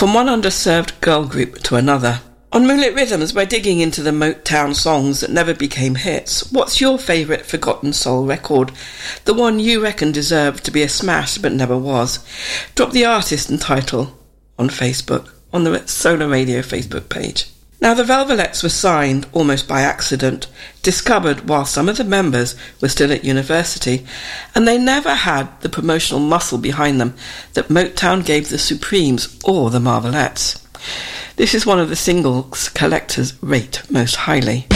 from one underserved girl group to another. On Moonlit Rhythms, we're digging into the Motown songs that never became hits. What's your favourite Forgotten Soul record? The one you reckon deserved to be a smash but never was? Drop the artist and title on Facebook, on the Solar Radio Facebook page. Now, the Velvelettes were signed almost by accident, discovered while some of the members were still at university, and they never had the promotional muscle behind them that Motown gave the Supremes or the Marvelettes. This is one of the singles collectors rate most highly.